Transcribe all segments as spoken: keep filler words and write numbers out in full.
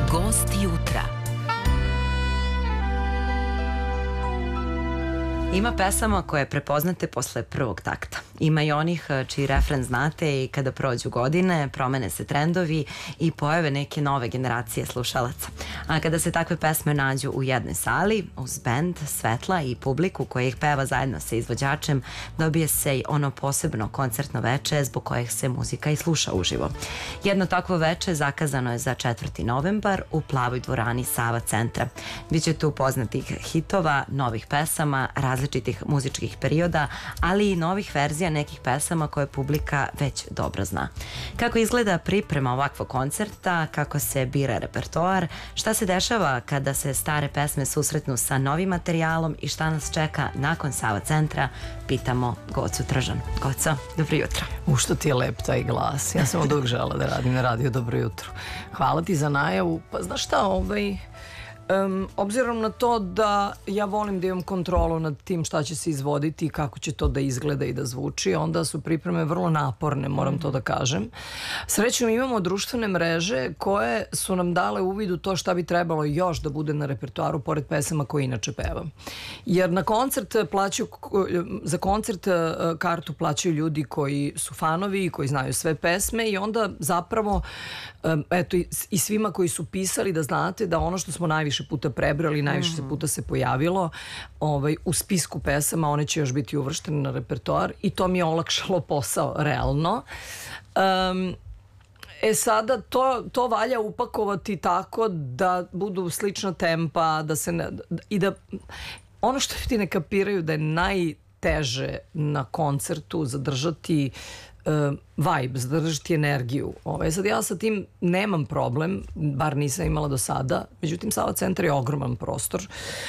Gost jutra. Ima pesama koje prepoznate posle prvog takta. Ima i onih čiji refren znate i kada prođu godine, promene se trendovi i pojave neke nove generacije slušalaca. A kada se takve pesme nađu u jednoj sali, uz bend, svetla i publiku koja ih peva zajedno sa izvođačem, dobije se i ono posebno koncertno veče zbog kojeg se muzika i sluša uživo. Jedno takvo veče zakazano je za četvrti novembar u Plavoj dvorani Sava centra. Biće tu poznatih hitova, novih pesama, različitih muzičkih perioda, ali i novih verzija nekih pesama koje publika već dobro zna. Kako izgleda priprema ovakvog koncerta, kako se bira repertoar, šta se dešava kada se stare pesme susretnu sa novim materijalom i šta nas čeka nakon Sava centra, pitamo Gocu Tržan. Goco, dobro jutro. U, što ti je lep taj glas. Ja sam od uvijek žela da radim na radiju Dobro jutro. Hvala ti za najavu. Pa znaš šta, ovaj... Um, obzirom na to da ja volim da imam kontrolu nad tim šta će se izvoditi i kako će to da izgleda i da zvuči, onda su pripreme vrlo naporne, moram to da kažem. Srećom imamo društvene mreže koje su nam dale uvid u to šta bi trebalo još da bude na repertoaru pored pesama koje inače pevam. Jer na koncert plaćaju, za koncert kartu plaćaju ljudi koji su fanovi i koji znaju sve pesme i onda zapravo eto i svima koji su pisali da znate da ono što smo najviše puta prebrali, najviše se puta se pojavilo ovaj, u spisku pesama, one će još biti uvrštene na repertoar i to mi je olakšalo posao realno. Um, E sada to, to valja upakovati tako da budu slična tempa, da se ne, i da ono što ti ne kapiraju da je najteže na koncertu zadržati Uh, vibe, zadržati energiju. Ovaj, sad ja sa tim nemam problem, bar nisam imala do sada, međutim Sava centar je ogroman prostor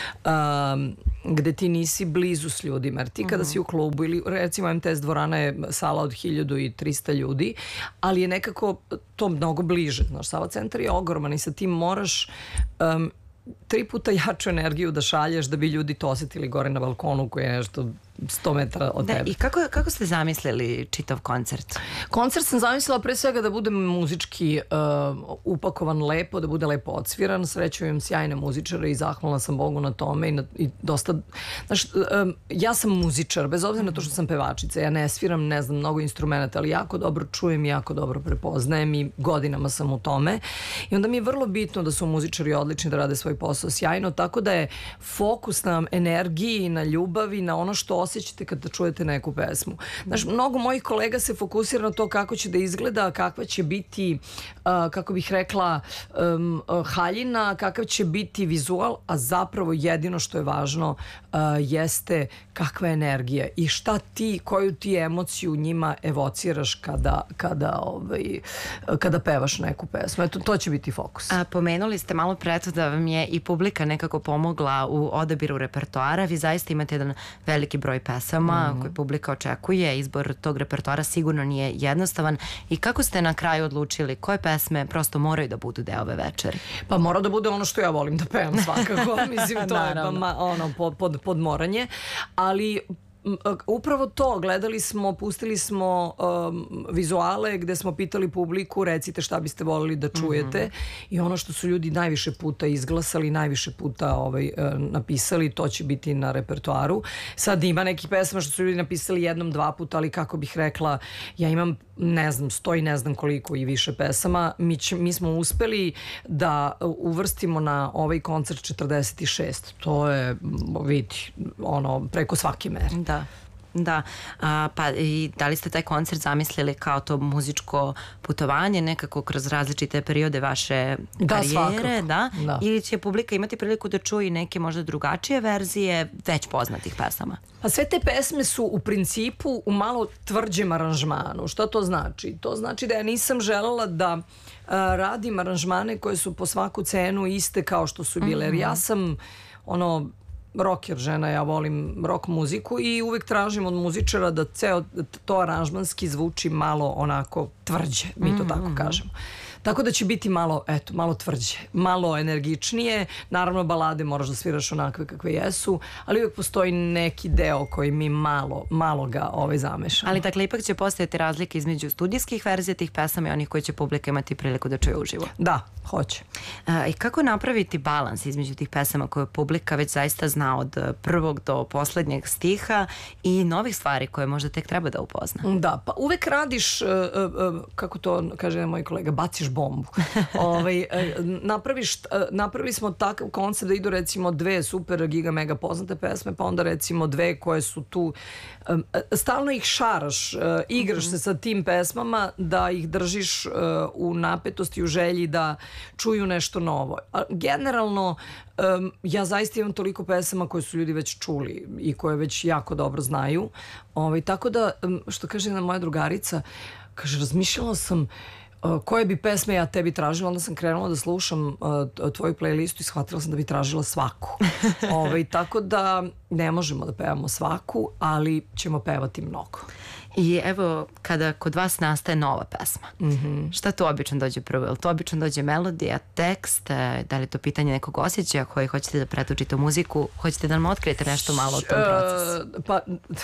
um, gde ti nisi blizu s ljudima, jer ti kada uh-huh. si u klubu ili recimo em te es dvorana je sala od hiljadu trista ljudi, ali je nekako to mnogo bliže. Znaš, Sava centar je ogroman i sa tim moraš um, tri puta jaču energiju da šalješ da bi ljudi to osetili gore na balkonu koji je nešto sto metara od tebe. I kako, kako ste zamislili čitav koncert? Koncert sam zamislila pre svega da bude muzički uh, upakovan lepo, da bude lepo odsviran. Sreću imam sjajne muzičare i zahvalna sam Bogu na tome i, na, i dosta... Znaš, um, ja sam muzičar, bez obzira na to što sam pevačica. Ja ne sviram, ne znam, mnogo instrumenta, ali jako dobro čujem, jako dobro prepoznajem i godinama sam u tome. I onda mi je vrlo bitno da su muzičari odlični, da rade svoj posao sjajno, tako da je fokus na energiji, na ljubavi, na ono što osjećate kada čujete neku pesmu. Znaš, mnogo mojih kolega se fokusira na to kako će da izgleda, kakva će biti, uh, kako bih rekla, um, haljina, kakav će biti vizual, a zapravo jedino što je važno uh, jeste kakva je energija i šta ti, koju ti emociju njima evociraš kada, kada, ovaj, kada pevaš neku pesmu. Eto, to će biti fokus. A pomenuli ste malo pre to da vam je i publika nekako pomogla u odabiru repertoara. Vi zaista imate jedan veliki broj pesama mm-hmm. koje publika očekuje. Izbor tog repertoara sigurno nije jednostavan. I kako ste na kraju odlučili koje pesme prosto moraju da budu deo ove večeri? Pa mora da bude ono što ja volim da pevam svakako. Mislim, to je pa, ono, pod, pod, podmoranje. Ali upravo to, gledali smo, pustili smo um, vizuale gde smo pitali publiku, recite šta biste volili da čujete mm-hmm. i ono što su ljudi najviše puta izglasali, najviše puta ovaj, napisali, to će biti na repertoaru. Sad ima nekih pesma što su ljudi napisali jednom, dva puta, ali kako bih rekla, ja imam ne znam, stoji ne znam koliko i više pesama. Mi, će, mi smo uspeli da uvrstimo na ovaj koncert četrdeset šest. To je, vidi, ono, preko svake mere. Da. Da, a, pa i da li ste taj koncert zamislili kao to muzičko putovanje nekako kroz različite periode vaše da, karijere, da? da? Ili će publika imati priliku da čuje neke možda drugačije verzije već poznatih pesama? Pa sve te pesme su u principu u malo tvrđem aranžmanu. Šta to znači? To znači da ja nisam želela da uh, radim aranžmane koje su po svaku cenu iste kao što su bile. Mm-hmm. Jer ja sam ono... rocker žena, ja volim rock muziku i uvek tražim od muzičara da ceo to aranžmanski zvuči malo onako tvrđe, mi to tako kažemo. Tako da će biti malo, eto, malo tvrđe, malo energičnije. Naravno, balade moraš da sviraš onakve kakve jesu, ali uvijek postoji neki deo koji mi malo, malo ga ovaj, zamešamo. Ali dakle, ipak će postojati razlike između studijskih verzija tih pesama i onih koje će publika imati priliku da čuje uživo. Da, Hoće. A, I kako napraviti balans između tih pesama koje publika već zaista zna od prvog do poslednjeg stiha i novih stvari koje možda tek treba da upozna? Da, pa uvek radiš, uh, uh, kako to kaže moj kolega, baciš bombu. ovaj, uh, napraviš, uh, napravili smo takav koncept da idu recimo dve super giga mega poznate pesme, pa onda recimo dve koje su tu, um, stalno ih šaraš, uh, igraš mm-hmm. se sa tim pesmama da ih držiš uh, u napetosti, u želji da čuju nešto novo. A generalno um, ja zaista imam toliko pesama koje su ljudi već čuli i koje već jako dobro znaju. Ovaj, tako da, um, što kaže jedna moja drugarica, kaže, razmišljala sam uh, koje bi pesme ja tebi tražila, onda sam krenula da slušam uh, tvoju playlistu i shvatila sam da bi tražila svaku. ovaj, tako da ne možemo da pevamo svaku, ali ćemo pevati mnogo. I evo, kada kod vas nastaje nova pesma, mm-hmm. šta tu obično dođe prvo? Je li to obično dođe melodija, tekst, da li je to pitanje nekog osjećaja koji hoćete da pretočite u muziku? Hoćete da nam otkrijete nešto malo o tom procesu? Uh, pa...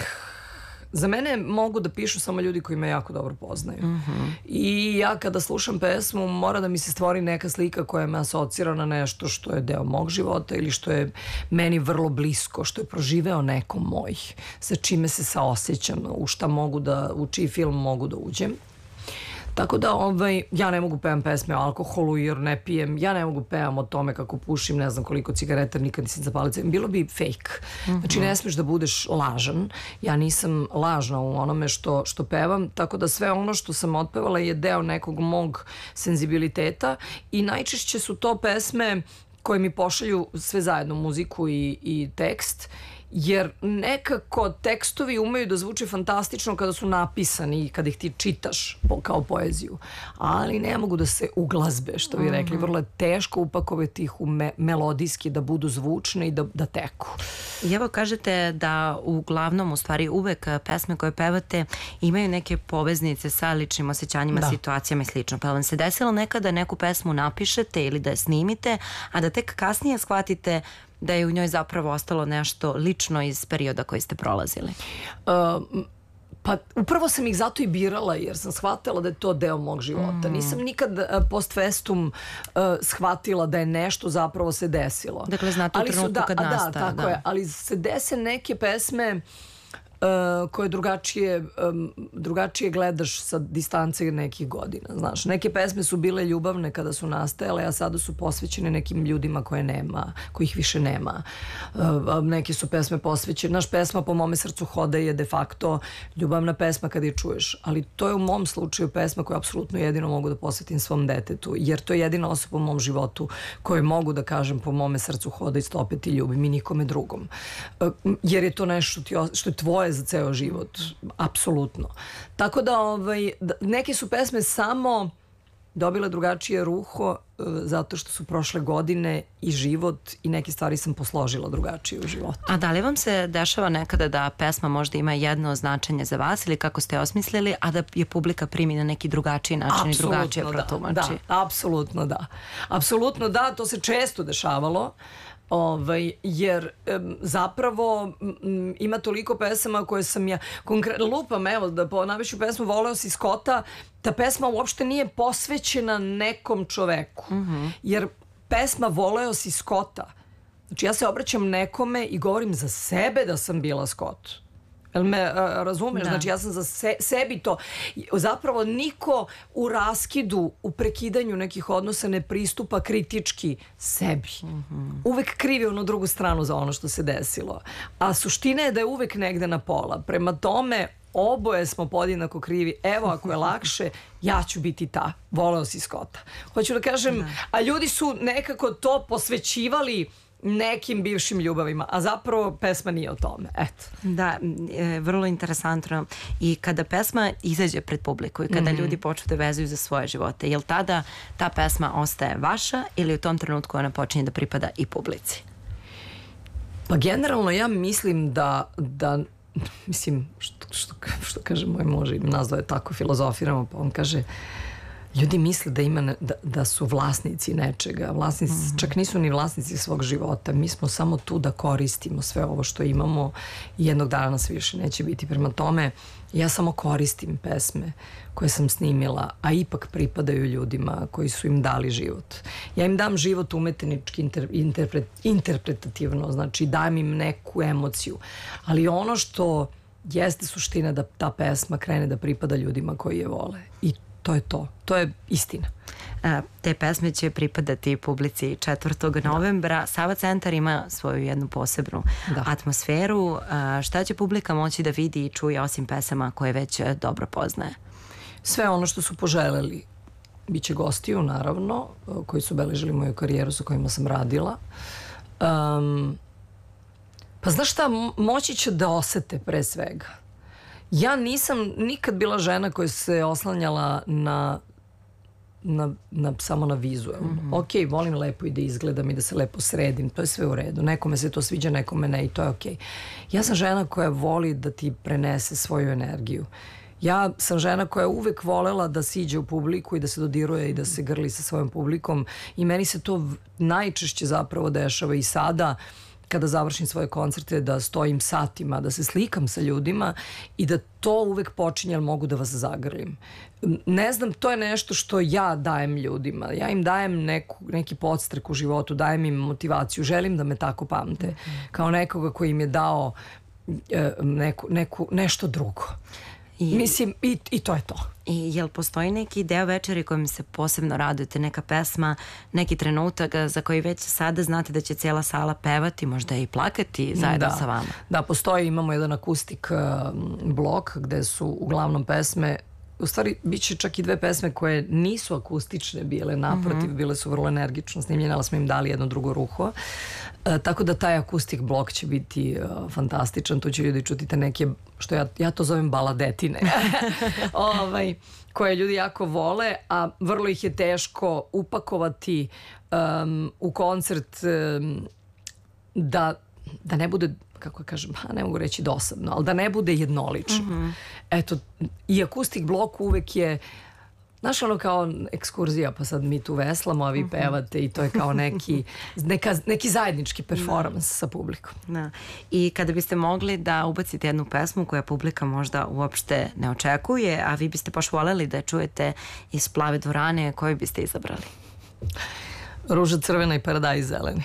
Za mene mogu da pišu samo ljudi koji me jako dobro poznaju. Mm-hmm. I ja kada slušam pesmu mora da mi se stvori neka slika koja me asocira na nešto što je deo mog života ili što je meni vrlo blisko, što je proživeo neko moj, sa čime se saosjećam, u šta mogu da, u čiji film mogu da uđem. Tako da ovaj, ja ne mogu pevam pesme o alkoholu jer ne pijem, ja ne mogu pevam o tome kako pušim ne znam koliko cigareta, nikad nisam zapalila, bilo bi fake. Mm-hmm. Znači ne smiješ da budeš lažan, ja nisam lažna u onome što, što pevam, tako da sve ono što sam otpevala je deo nekog mog senzibiliteta i najčešće su to pesme koje mi pošalju sve zajedno muziku i, i tekst, jer nekako tekstovi umeju da zvuče fantastično kada su napisani i kada ih ti čitaš po, kao poeziju, ali ne mogu da se uglazbe, što bi rekli, vrlo je teško upakovati ih u me, melodijski da budu zvučne i da, da teku. I evo kažete da uglavnom u stvari uvek pesme koje pevate imaju neke poveznice sa ličnim osjećanjima, da. situacijama i slično. Pa vam se desilo nekada neku pesmu napišete ili da je snimite, a da tek kasnije shvatite da je u njoj zapravo ostalo nešto lično iz perioda koji ste prolazili? Uh, pa upravo sam ih zato i birala jer sam shvatila da je to deo mog života. Mm. Nisam nikad uh, post festum uh, shvatila da je nešto zapravo se desilo. Dakle, znate u trenutku da, kad nastaje. Da, tako da. je. Ali se dese neke pesme Uh, koje drugačije, um, drugačije gledaš sa distance nekih godina, znaš. Neke pesme su bile ljubavne kada su nastajale, a sada su posvećene nekim ljudima koje nema, kojih više nema. Uh, neke su pesme posvećene, naš pesma Po mome srcu hode je de facto ljubavna pesma kad je čuješ, ali to je u mom slučaju pesma koju apsolutno jedino mogu da posvetim svom detetu, jer to je jedina osoba u mom životu koju mogu da kažem po mome srcu hode i stopeti ljubim i nikome drugom. Uh, jer je to nešto ti, što je tvoje za ceo život, apsolutno. Tako da ovaj, neke su pesme samo dobile drugačije ruho zato što su prošle godine i život i neke stvari sam posložila drugačije u životu. A da li vam se dešava nekada da pesma možda ima jedno značenje za vas ili kako ste osmislili, a da je publika primi na neki drugačiji način i drugačije protumači? Da, da, apsolutno da. Apsolutno da, to se često dešavalo. Ovaj, jer um, zapravo um, ima toliko pesama koje sam ja konkretno lupam, evo da navešu pesmu Voleo si Scotta, ta pesma uopšte nije posvećena nekom čoveku, mm-hmm. jer pesma Voleo si Scotta, znači ja se obraćam nekome i govorim za sebe da sam bila Scott. Jel me uh, razumeš? Da. Znači ja sam za se, sebi to. Zapravo niko u raskidu, u prekidanju nekih odnosa ne pristupa kritički sebi. Mm-hmm. Uvek krivi onu drugu stranu za ono što se desilo. A suština je da je uvek negde na pola. Prema tome, oboje smo podjednako krivi. Evo, ako je lakše, ja ću biti ta. Voleo si Scotta. Hoću da kažem, da. A ljudi su nekako to posvećivali nekim bivšim ljubavima, a zapravo pesma nije o tome. Eto. Da, e, vrlo interesantno. I kada pesma izađe pred publiku i kada mm-hmm. ljudi počnu da vezuju za svoje živote, je li tada ta pesma ostaje vaša ili u tom trenutku ona počinje da pripada i publici? Pa generalno ja mislim da, da mislim, što, što, što kaže moj muž, nazvao je tako, filozofiramo, pa on kaže, ljudi misle da, ima, da, da su vlasnici nečega. Vlasnici mm-hmm. čak nisu ni vlasnici svog života. Mi smo samo tu da koristimo sve ovo što imamo i jednog dana nas više neće biti. Prema tome, ja samo koristim pesme koje sam snimila, a ipak pripadaju ljudima koji su im dali život. Ja im dam život umetnički, inter, interpret, interpretativno, znači dajem im neku emociju. Ali ono što jeste suština da ta pesma krene da pripada ljudima koji je vole. I to je to. To je istina. A, te pesme će pripadati publici četvrtog novembra. Sava centar ima svoju jednu posebnu da. atmosferu. A, šta će publika moći da vidi i čuje osim pesama koje već dobro poznaje? Sve ono što su poželeli. Biće gostiju, naravno, koji su beležili moju karijeru sa kojima sam radila. Um, pa znaš šta, moći će da osete pre svega. Ja nisam nikad bila žena koja se oslanjala na, na, na samo na vizualno. Mm-hmm. Ok, volim lepo i da izgledam i da se lepo sredim, to je sve u redu. Nekome se to sviđa, nekome ne i to je ok. Ja sam žena koja voli da ti prenese svoju energiju. Ja sam žena koja uvek volela da siđe u publiku i da se dodiruje i da se grli sa svojom publikom i meni se to najčešće zapravo dešava i sada kada završim svoje koncerte, da stojim satima, da se slikam sa ljudima i da to uvek počinje, ali mogu da vas zagrlim. Ne znam, to je nešto što ja dajem ljudima. Ja im dajem neku, neki podstrek u životu, dajem im motivaciju, želim da me tako pamte. Kao nekoga koji im je dao e, neku, neku, nešto drugo. I, Mislim, i, i to je to. I jel postoji neki deo večeri kojim se posebno radujete, neka pesma, neki trenutak za koji već sada znate da će cijela sala pevati, možda i plakati zajedno da, sa vama? Da, postoji, imamo jedan akustik uh, blok gde su uglavnom pesme, u stvari bit će čak i dve pesme koje nisu akustične bile, naprotiv, mm-hmm. bile su vrlo energično snimljene, ali smo im dali jedno drugo ruho. E, tako da taj akustik blok će biti uh, fantastičan, tu će ljudi čuti te neke, što ja, ja to zovem baladetine, ovaj, koje ljudi jako vole, a vrlo ih je teško upakovati um, u koncert um, da, da ne bude, kako kažem, ne mogu reći dosadno, ali da ne bude jednolično. Mm-hmm. Eto, i akustik blok uvek je, znaš, ono kao ekskurzija, pa sad mi tu veslamo, a vi uh-huh. pevate i to je kao neki, neka, neki zajednički performans sa publikom. Da. I kada biste mogli da ubacite jednu pesmu koja publika možda uopšte ne očekuje, a vi biste baš voljeli da je čujete iz Plave dvorane, koju biste izabrali? Ruža crvena i paradajz zeleni.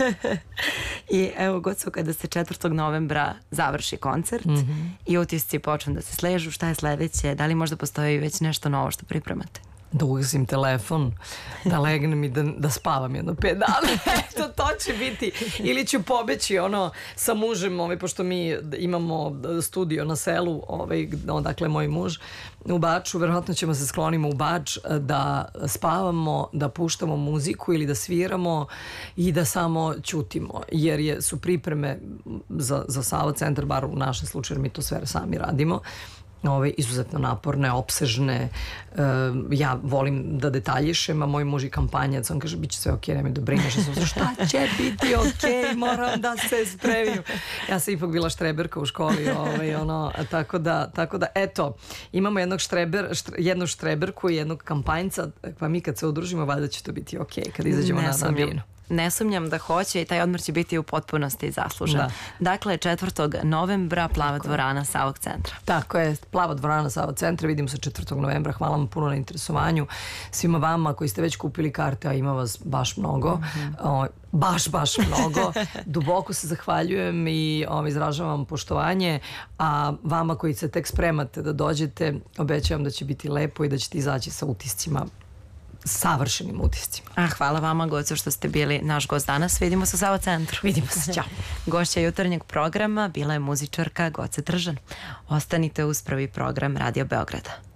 I evo, Goco, kada se četvrtog novembra završi koncert mm-hmm. i utisci počnu da se sležu, šta je sledeće? Da li možda postoji već nešto novo što pripremate? Da ugasim telefon, da legnem i da, da spavam jedno pet dana. Eto, to će biti. Ili ću pobeći ono sa mužem, ovaj, pošto mi imamo studio na selu, ovaj, odakle moj muž, u Baču, verovatno ćemo se sklonimo u Bač da spavamo, da puštamo muziku ili da sviramo i da samo ćutimo, jer je, su pripreme za, za Sava centar, bar u našem slučaju, mi to sve sami radimo, ove izuzetno naporne, opsežne. Uh, ja volim da detaljišem, a moj muž i kampanjac, on kaže, bit će sve ok, nemoj da brineš. Ja sam, šta će biti ok, moram da se spremim. Ja sam ipak bila štreberka u školi, ovaj, ono, tako da, tako da, eto, imamo jednog štreber, štre, jednu štreberku i jednog kampanjca, pa mi kad se udružimo, valjda će to biti ok, kad izađemo na, na binu. Ne sumnjam da hoće i taj odmor će biti u potpunosti zaslužen. Da. Dakle, četvrtog novembra Plava Tako dvorana Savog centra. Tako je, Plava dvorana Savog centra, vidimo se četvrtog novembra. Hvala vam puno na interesovanju. Svima vama koji ste već kupili karte, a ima vas baš mnogo, mm-hmm. o, baš, baš mnogo. Duboko se zahvaljujem i o, izražavam poštovanje, a vama koji se tek spremate da dođete, obećavam da će biti lepo i da ćete izaći sa utiscima, savršenim utiscima. A, hvala vama, Goco, što ste bili naš gost danas. Vidimo se u Sava centru. Vidimo se, ćao. Gošća jutarnjeg programa bila je muzičarka Goca Tržan. Ostanite uz prvi program Radio Beograda.